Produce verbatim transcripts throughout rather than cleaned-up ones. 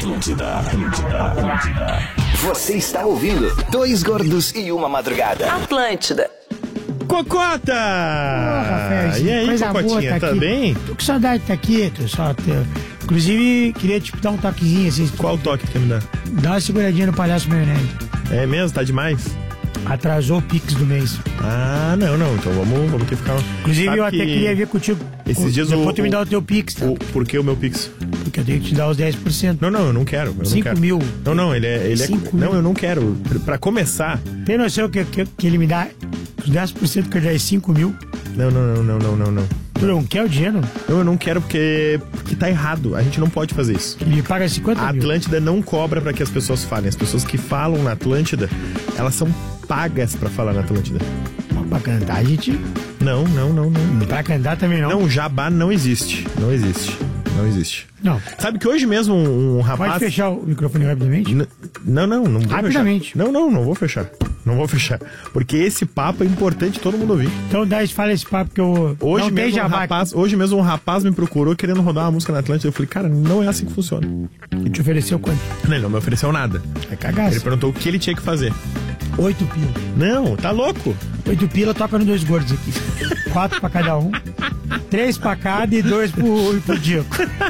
Atlântida, Atlântida, Atlântida. Você está ouvindo Dois Gordos e Uma Madrugada. Atlântida. Cocota! Ô, Rafael, e aí, coisa Cocotinha, boa, tá tá aqui. bem? Tô com saudade de estar aqui, tô só. Tô... Inclusive, queria te dar um toquezinho assim. Qual toque que quer me dar? Dá uma seguradinha no Palhaço Maionese. É mesmo? Tá demais? Atrasou o Pix do mês. Ah, não, não. Então vamos, vamos ter que ficar... Inclusive, Sabe eu até que queria ver contigo. Esses dias Depois o... tu me dá o teu Pix, tá? O, por que o meu Pix? Porque eu tenho que te dar os dez por cento. Não, não, eu não quero. Eu cinco não quero. mil. Não, não, ele é... Ele é... Cinco Não, mil. eu não quero. Pra começar... Tem noção que, que, que ele me dá os dez por cento que eu já é cinco mil? Não, não, não, não, não, não, não. Tu não quer o dinheiro? Não, eu não quero porque... Porque tá errado. A gente não pode fazer isso. Ele paga cinquenta A mil. Atlântida não cobra pra que as pessoas falem. As pessoas que falam na Atlântida, elas são pagas pra falar na Atlântida. Mas pra cantar, a gente... Não, não, não, não. Pra cantar também não. Não, jabá não existe. Não existe. Não existe. Não. Sabe que hoje mesmo um, um rapaz... Pode fechar o microfone rapidamente? N- Não, não, não vou Rapidamente. fechar. Não, não, não vou fechar. Não vou fechar. Porque esse papo é importante todo mundo ouvir. Então, dá, fala esse papo que eu... Hoje, não tem mesmo um jabá. rapaz, hoje mesmo um rapaz me procurou querendo rodar uma música na Atlântida. Eu falei, cara, não é assim que funciona. Ele te ofereceu quanto? Não, ele não me ofereceu nada. É cagaço. Ele perguntou o que ele tinha que fazer. Oito pila. Não, tá louco? Oito pila, toca no Dois Gordos aqui. Quatro pra cada um. Três pra cada e dois pro, pro Diego.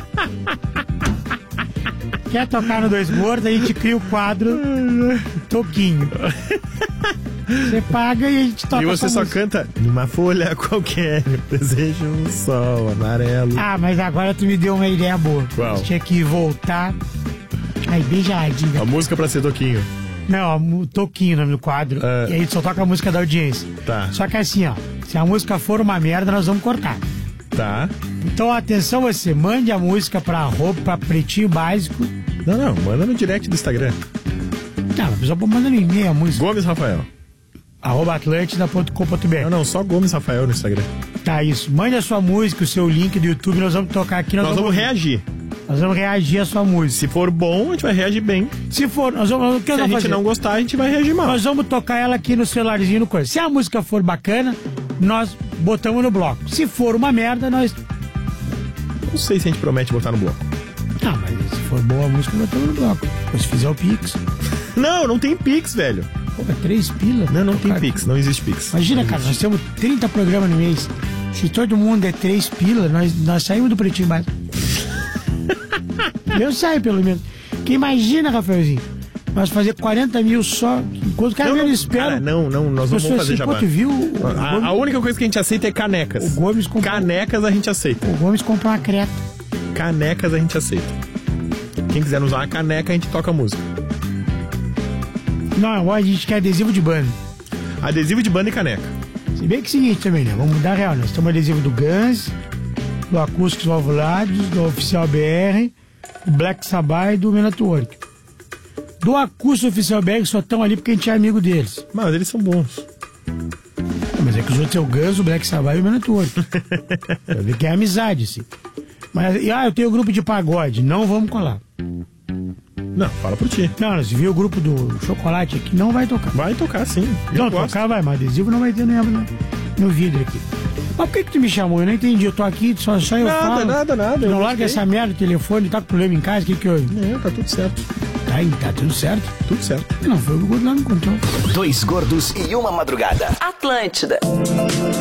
Quer tocar no Dois Gordos, a gente cria o quadro Toquinho. Você paga e a gente toca. E você essa só música. canta numa folha qualquer, desejo um sol amarelo. Ah, mas agora tu me deu uma ideia boa. Qual? Você tinha que voltar. Aí, beijadinha. A música pra ser Toquinho. Não, o Toquinho, o nome do quadro. É. E aí só toca a música da audiência. Tá. Só que assim, ó. Se a música for uma merda, nós vamos cortar. Tá. Então, atenção você, mande a música pra arroba, pra Pretinho Básico. Não, não, manda no direct do Instagram. Não, a pessoa pode mandar no e-mail a música. Gomes Rafael. arroba atlântida ponto com ponto b r. Não, não, só Gomes Rafael no Instagram. Tá, isso. Mande a sua música, o seu link do YouTube, nós vamos tocar aqui. Nós, Nós vamos reagir. Nós vamos reagir à sua música. Se for bom, a gente vai reagir bem. Se for, nós vamos... O que Se nós a vamos gente fazer? não gostar, a gente vai reagir mal. Nós vamos tocar ela aqui no celularzinho no coisa. Se a música for bacana, nós botamos no bloco. Se for uma merda, nós... Não sei se a gente promete botar no bloco. Ah, mas se for boa a música, botamos no bloco. Ou se fizer o Pix. Não, não tem Pix, velho. Pô, é três pila? Não, não tem Cara, Pix, não existe Pix. Imagina, Não cara, nós existe. temos trinta programas no mês. Se todo mundo é três pila, nós, nós saímos do Pretinho Básico. Eu saio, pelo menos. Que imagina, Rafaelzinho, nós fazer quarenta mil só, enquanto o cara Não, menos não, espera. cara, não, não, nós não Eu sou vamos fazer assim, jabá. pô, tu viu? O, A, Gomes, a única coisa que a gente aceita é canecas. o Gomes comprou, Canecas a gente aceita. o Gomes comprou uma creta. Canecas a gente aceita. Quem quiser nos usar uma caneca, a gente toca a música. Não, agora a gente quer adesivo de banda. Adesivo de banda e caneca. Se bem que é o seguinte também, né? Vamos mudar a real. Nós temos adesivo do Guns, do Acústicos Valvulados, do Oficial B R, do Black Sabbath e do Men at Work. Do Acústico Oficial B R só estão ali porque a gente é amigo deles. Mas eles são bons. Mas é que os outros é o Guns, o Black Sabbath e o Men at Work. Eu vi que é amizade, assim. Mas, e, ah, eu tenho o grupo de pagode. Não vamos colar. Não, fala por ti. Não, nós viu o grupo do Chocolate aqui, não vai tocar. Vai tocar sim. Eu Não, gosto. tocar vai, mas adesivo não vai ter no, no, no vidro aqui. Mas por que que tu me chamou? Eu não entendi. Eu tô aqui, só, só eu Nada, falo. nada, nada, Tu eu não larga gostei. essa merda de telefone, tá com problema em casa, o que que houve? É, tá tudo certo. Tá, aí, tá tudo certo? Tudo certo. Não, foi o que o Gordo lá me contou. Dois Gordos e Uma Madrugada. Atlântida.